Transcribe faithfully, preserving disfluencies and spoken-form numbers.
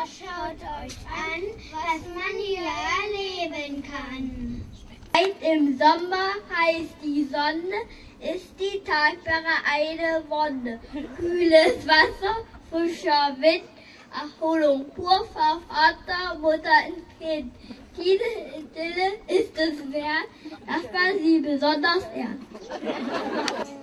schaut euch an, was man hier erleben kann. Weit im Sommer heißt die Sonne, ist die Talsperre eine Wonne. Kühles Wasser, frischer Wind, Erholung pur für Vater, Mutter und Kind. Diese Idylle ist es wert, dass man sie besonders ehrt.